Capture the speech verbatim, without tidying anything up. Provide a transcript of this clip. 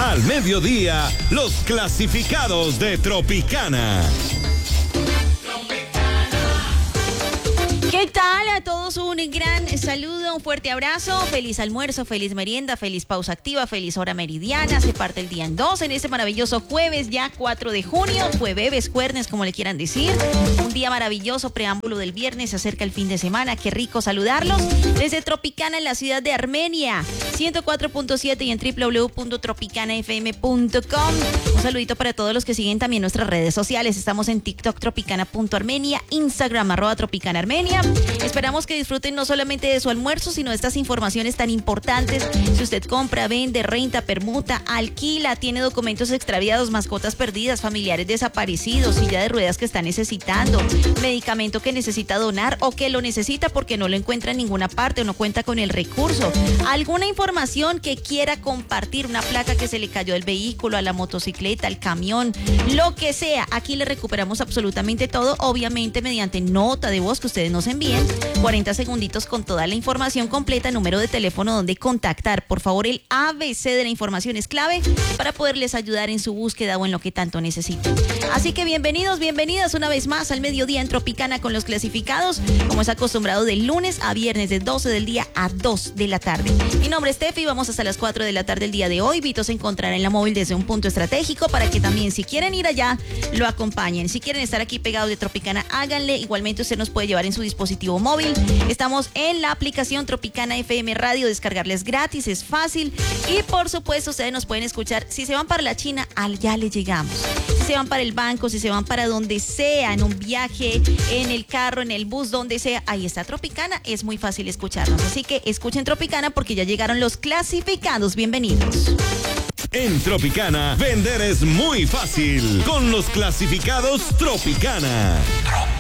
Al mediodía, los clasificados de Tropicana. ¿Qué tal? A todos un gran saludo, un fuerte abrazo, feliz almuerzo, feliz merienda, feliz pausa activa, feliz hora meridiana. Se parte el día en dos en este maravilloso jueves, ya cuatro de junio, jueves, juernes, como le quieran decir. Un día maravilloso, preámbulo del viernes, se acerca el fin de semana. Qué rico saludarlos desde Tropicana en la ciudad de Armenia, ciento cuatro punto siete y en doble u doble u doble u punto tropicana f m punto com. Un saludito para todos los que siguen también nuestras redes sociales. Estamos en TikTok, tropicana punto armenia, Instagram, arroba tropicana armenia. Esperamos que disfruten no solamente de su almuerzo, sino de estas informaciones tan importantes. Si usted compra, vende, renta, permuta, alquila, tiene documentos extraviados, mascotas perdidas, familiares desaparecidos, silla de ruedas que está necesitando, medicamento que necesita donar o que lo necesita porque no lo encuentra en ninguna parte o no cuenta con el recurso, alguna información que quiera compartir, una placa que se le cayó del vehículo, a la motocicleta, al camión, lo que sea, aquí le recuperamos absolutamente todo, obviamente mediante nota de voz que ustedes nos envíen, cuarenta segunditos con toda la información completa, número de teléfono donde contactar. Por favor, el A B C de la información es clave para poderles ayudar en su búsqueda o en lo que tanto necesiten. Así que bienvenidos, bienvenidas una vez más al mediodía en Tropicana con los clasificados, como es acostumbrado de lunes a viernes de doce del día a dos de la tarde. Mi nombre es Tefi, vamos hasta las cuatro de la tarde el día de hoy. Vito se encontrará en la móvil desde un punto estratégico para que también, si quieren ir allá, lo acompañen. Si quieren estar aquí pegados de Tropicana, háganle. Igualmente usted nos puede llevar en su dispositivo móvil. Estamos en la aplicación Tropicana F M Radio, descargarles gratis, es fácil. Y por supuesto, ustedes nos pueden escuchar. Si se van para la China, allá le llegamos. Si se van para el banco, si se van para donde sea, en un viaje, en el carro, en el bus, donde sea, ahí está Tropicana, es muy fácil escucharnos. Así que escuchen Tropicana porque ya llegaron los clasificados. Bienvenidos. En Tropicana, vender es muy fácil con los clasificados Tropicana.